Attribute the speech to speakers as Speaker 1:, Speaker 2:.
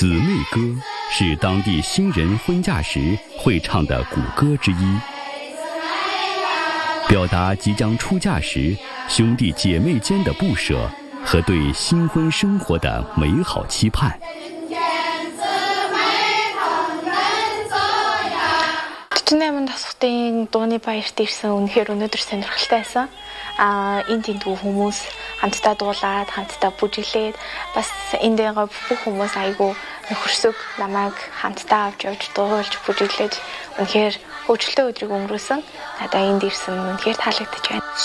Speaker 1: 姊妹歌是当地新人婚嫁时会唱的古歌之一，表达即将出嫁时兄弟姐妹间的不舍和对新婚生活的美好期盼。
Speaker 2: 48 насхтын дууны баярт ирсэн үнэхээр өнөөдөр сонирхолтой байсан. Энд тэнцүү хүмүүс хамтдаа дуулаад, хамтдаа бүжиглээд бас энд байгаа бүх хүмүүс айгүй нөхөрсөг намайг хамтдаа авч явж дуулж бүжиглэж үнэхээр хөвчлөлтөө өдрийг өнгөрөөсөн. Надаа энд ирсэн үнэхээр таалагдж байна.